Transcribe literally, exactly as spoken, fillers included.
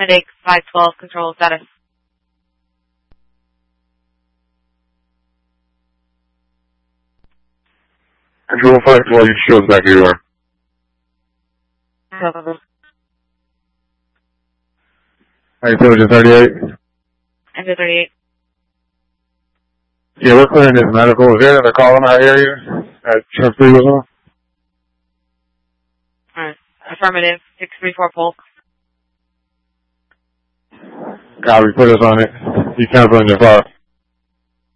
Medic five twelve, control status. Control five twelve, you show us back where you are. Alright, Diligent thirty-eight. Enter thirty-eight. Yeah, we're clearing this medical. Is there another call in our area at Trump three was on? Alright. Affirmative. six three four Polk. God, we put us on it. You canceling your file.